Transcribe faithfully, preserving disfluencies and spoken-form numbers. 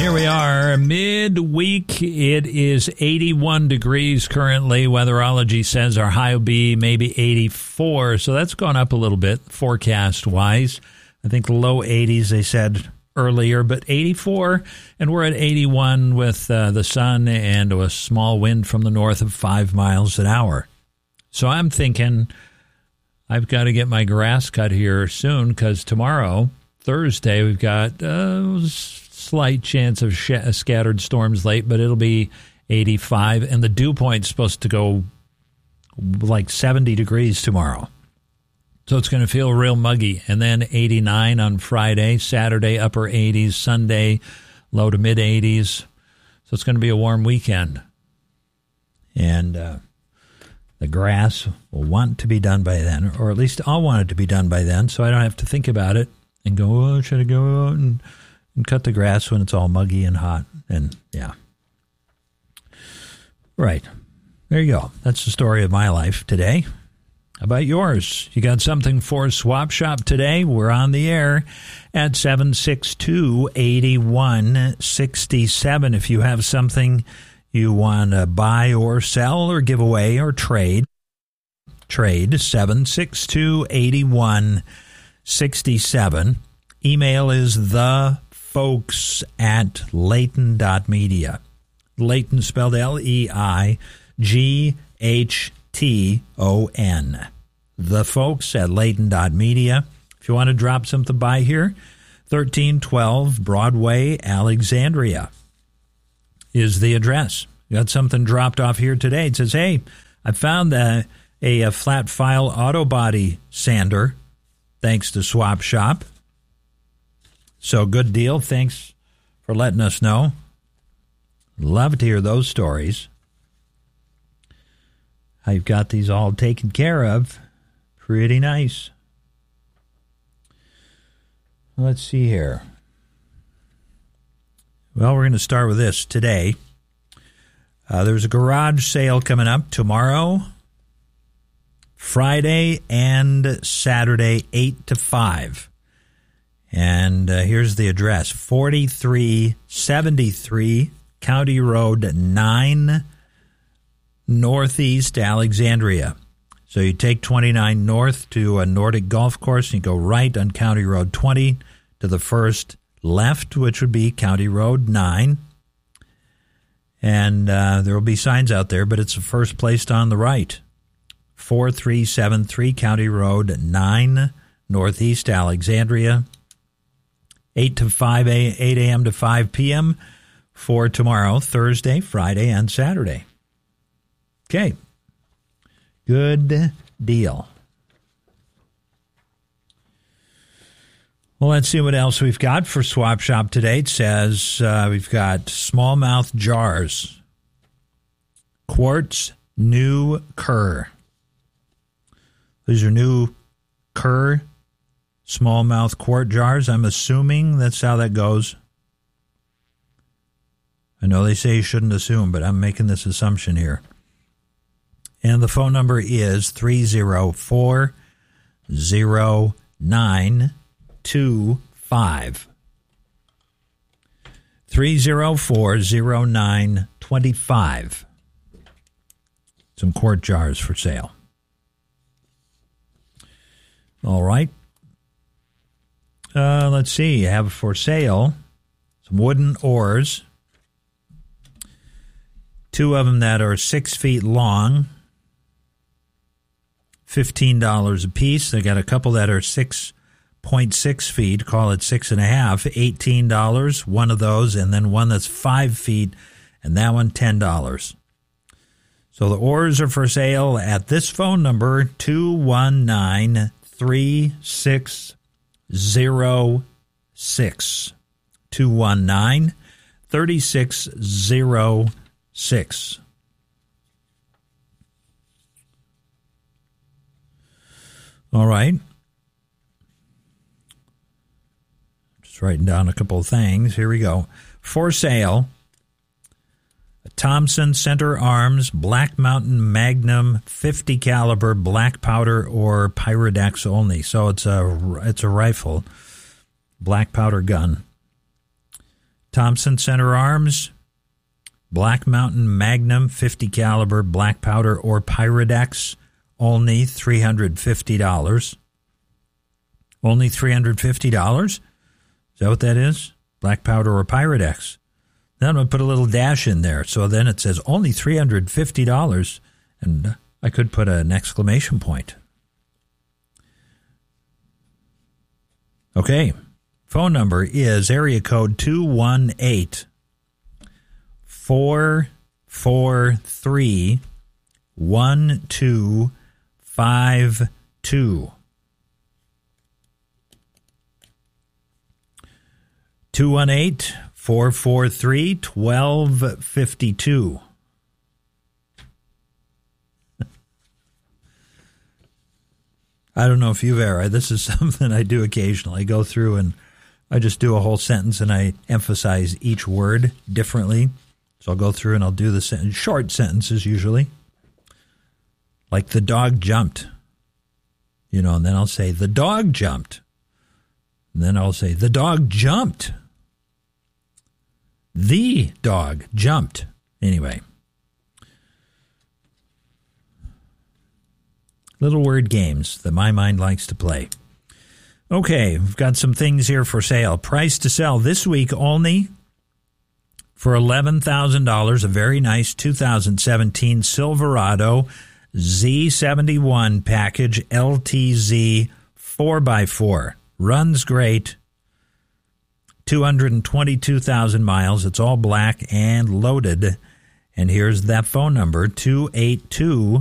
Here we are, midweek. It is eighty-one degrees currently. Weatherology says our high will be maybe eighty-four, so that's gone up a little bit forecast-wise. I think low eighties, they said earlier, but eighty-four, and we're at eighty-one with uh, the sun and a small wind from the north of five miles an hour. So I'm thinking I've got to get my grass cut here soon, because tomorrow, Thursday, we've got a uh, slight chance of sh- scattered storms late, but it'll be eighty-five, and the dew point's supposed to go like seventy degrees tomorrow. So it's going to feel real muggy. And then eighty-nine on Friday, Saturday, upper eighties, Sunday, low to mid eighties. So it's going to be a warm weekend. And uh, the grass will want to be done by then, or at least I'll want it to be done by then, so I don't have to think about it and go, oh, should I go out and, and cut the grass when it's all muggy and hot? And yeah. Right. There you go. That's the story of my life today. How about yours? You got something for Swap Shop today? We're on the air at seven six two, eight one six seven. If you have something you want to buy or sell or give away or trade, trade seven six two, eight one six seven. Email is the folks at Layton dot media. Layton spelled L E I G H T O N. The folks at Layton dot media. If you want to drop something by here, thirteen twelve Broadway, Alexandria is the address. You got something dropped off here today. It says, hey, I found a, a, a flat file auto body sander thanks to Swap Shop. So good deal. Thanks for letting us know. Love to hear those stories. I've got these all taken care of. Pretty nice. Let's see here. Well, we're going to start with this today. Uh, there's a garage sale coming up tomorrow, Friday, and Saturday, eight to five. And uh, here's the address, forty-three seventy-three County Road nine, Northeast Alexandria. So you take twenty-nine north to a Nordic Golf Course, and you go right on County Road twenty to the first left, which would be County Road nine. And uh, there will be signs out there, but it's the first placed on the right. forty-three seventy-three County Road nine, Northeast Alexandria. eight to five, eight a.m. to five p.m. for tomorrow, Thursday, Friday, and Saturday. Okay. Good deal. Well, let's see what else we've got for Swap Shop today. It says uh, we've got smallmouth jars. Quartz New Kerr. These are new Kerr smallmouth quart jars. I'm assuming that's how that goes. I know they say you shouldn't assume, but I'm making this assumption here. And the phone number is three oh four, oh nine two five. three oh four, oh nine two five. Some quart jars for sale. All right. Uh, let's see. You have for sale some wooden oars. Two of them that are six feet long. fifteen dollars a piece. They got a couple that are six point six feet, call it six and a half, eighteen dollars, one of those, and then one that's five feet, and that one, ten dollars. So the oars are for sale at this phone number, two one nine, three six zero six. two one nine, three six zero six. All right. Just writing down a couple of things. Here we go. For sale, a Thompson Center Arms Black Mountain Magnum fifty caliber black powder or Pyrodex only. So it's a it's a rifle, black powder gun. Thompson Center Arms, Black Mountain Magnum fifty caliber black powder or Pyrodex, only three hundred fifty dollars. Only three hundred fifty dollars? Is that what that is? Black powder or Pyrodex. Then I'm going to put a little dash in there. So then it says only three hundred fifty dollars. And I could put an exclamation point. Okay. Phone number is area code two one eight, four four three, one two five two. two one eight, four four three, one two five two. I don't know if you've ever, this is something I do occasionally. I go through and I just do a whole sentence and I emphasize each word differently. So I'll go through and I'll do the sentence, short sentences usually. Like the dog jumped. You know, and then I'll say the dog jumped. And then I'll say the dog jumped. The dog jumped. Anyway. Little word games that my mind likes to play. Okay, we've got some things here for sale. Price to sell this week only for eleven thousand dollars. A very nice two thousand seventeen Silverado Z seventy-one package L T Z four by four. Runs great. two hundred twenty-two thousand miles. It's all black and loaded. And here's that phone number, two eight two,